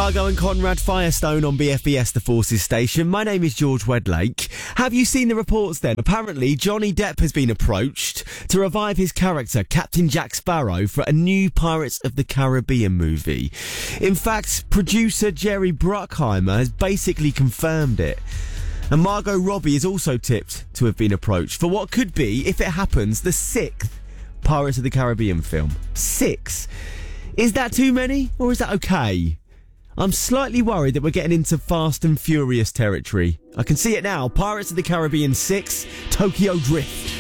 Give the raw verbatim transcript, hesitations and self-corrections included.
Margot and Conrad Firestone on B F B S The Forces station. My name is George Wedlake. Have you seen the reports then? Apparently, Johnny Depp has been approached to revive his character, Captain Jack Sparrow, for a new Pirates of the Caribbean movie. In fact, producer Jerry Bruckheimer has basically confirmed it. And Margot Robbie is also tipped to have been approached for what could be, if it happens, the sixth Pirates of the Caribbean film. Six. Is that too many, or is that okay? I'm slightly worried that we're getting into Fast and Furious territory. I can see it now. Pirates of the Caribbean six, Tokyo Drift.